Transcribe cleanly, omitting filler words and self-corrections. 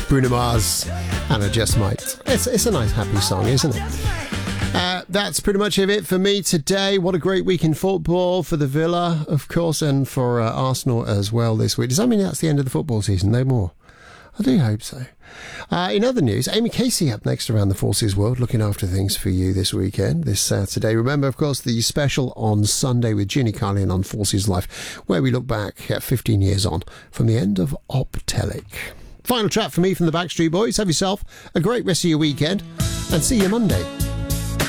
Bruno Mars, and I Just Might. It's a nice happy song, isn't it? That's pretty much it for me today. What a great week in football for the Villa, of course, and for Arsenal as well this week. Does that mean that's the end of the football season? No more? I do hope so. In other news, Amy Casey up next around the Forces World, looking after things for you this weekend, this Saturday. Remember, of course, the special on Sunday with Ginny Carlin on Forces Life, where we look back at 15 years on from the end of Optelic. Final track for me from the Backstreet Boys. Have yourself a great rest of your weekend, and see you Monday.